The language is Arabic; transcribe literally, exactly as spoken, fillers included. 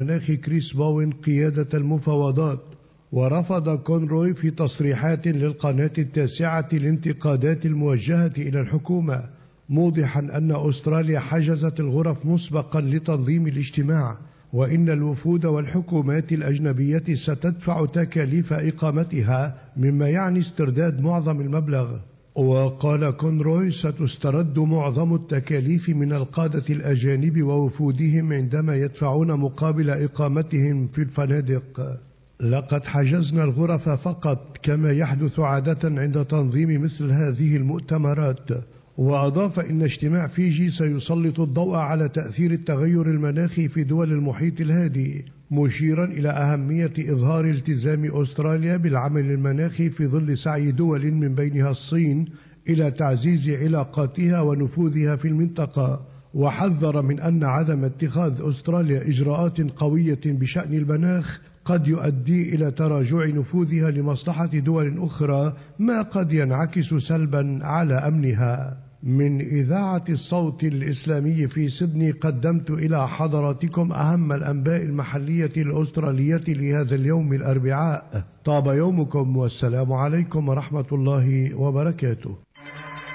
المناخ كريس باون قيادة المفاوضات. ورفض كونروي في تصريحات للقناة التاسعة الانتقادات الموجهة إلى الحكومة، موضحا أن أستراليا حجزت الغرف مسبقا لتنظيم الاجتماع، وإن الوفود والحكومات الأجنبية ستدفع تكاليف إقامتها، مما يعني استرداد معظم المبلغ. وقال كونروي ستسترد معظم التكاليف من القادة الأجانب ووفودهم عندما يدفعون مقابل إقامتهم في الفنادق. لقد حجزنا الغرف فقط، كما يحدث عادة عند تنظيم مثل هذه المؤتمرات. وأضاف إن اجتماع فيجي سيسلط الضوء على تأثير التغير المناخي في دول المحيط الهادي، مشيرا إلى أهمية إظهار التزام أستراليا بالعمل المناخي في ظل سعي دول من بينها الصين إلى تعزيز علاقاتها ونفوذها في المنطقة. وحذر من أن عدم اتخاذ أستراليا إجراءات قوية بشأن المناخ قد يؤدي إلى تراجع نفوذها لمصلحة دول أخرى، ما قد ينعكس سلبا على أمنها. من إذاعة الصوت الإسلامي في سيدني قدمت إلى حضراتكم أهم الأنباء المحلية الأسترالية لهذا اليوم الأربعاء. طاب يومكم والسلام عليكم ورحمة الله وبركاته.